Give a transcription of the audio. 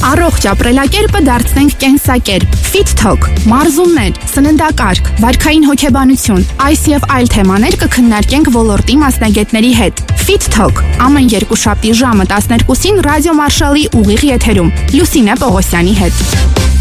Առողջ ապրելակերպը դարձնենք կենսակերպ։ Fit Talk, մարզումներ, սննդակարգ, վարքային հոգեբանություն, այս եւ այլ թեմաներ կքննարկենք ոլորտի մասնագետների հետ։ Fit Talk ամեն երկուշաբթի ժամը 12-ին Ռադիո Մարշալի ուղիղ եթերում Լուսինե Պողոսյանի հետ։